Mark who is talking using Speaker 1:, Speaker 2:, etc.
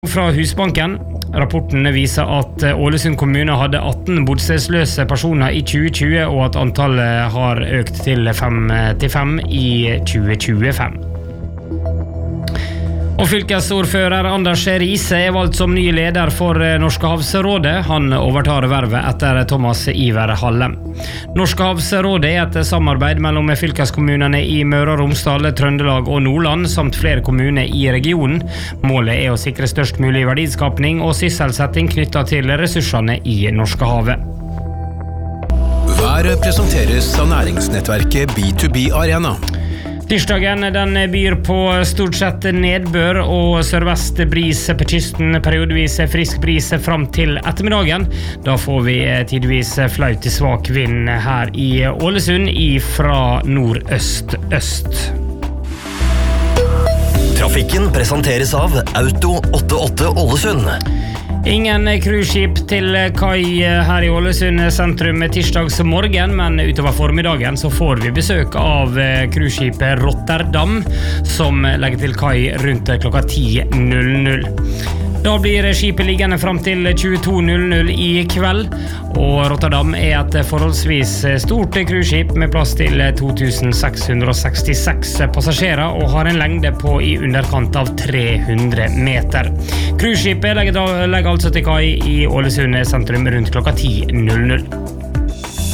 Speaker 1: Fra Husbanken. Rapporten viser at Ålesund kommune hadde 18 bostedsløse personer i 2020, og at antallet har økt til 55 i 2025. Og fylkesordfører Anders Riise er valgt som ny leder for Norskehavsrådet. Han overtar vervet etter Thomas Iver Hallem. Norskehavsrådet er et samarbeid mellom fylkeskommunene i Møre og Romsdal, Trøndelag og Nordland, samt flere kommuner i regionen. Målet er å sikre størst mulig verdiskapning og sysselsetting knyttet til ressursene i Norskehavet.
Speaker 2: Været presenteres av næringsnettverket B2B Arena.
Speaker 1: Tirsdagen den byr på stort sett nedbør og sørvest bris på kysten, periodevis frisk bris fram til ettermiddagen. Da får vi tidvis flaut til svak vind her i Ålesund fra nordøst-øst.
Speaker 3: Trafikken presenteres av Auto 88 Ålesund.
Speaker 1: Ingen cruiseskip til kai her i Ålesund sentrum tirsdags morgen, men utover formiddagen så får vi besøk av cruiseskipet Rotterdam, som legger til kai rundt klokka 10:00. Da blir skipet liggende frem til 22:00 i kveld, og Rotterdam er et forholdsvis stort cruiseskip med plass til 2666 passasjerer og har en lengde på i underkant av 300 meter. Cruiseskipet legger altså til kai i Ålesund sentrum rundt klokka 10:00.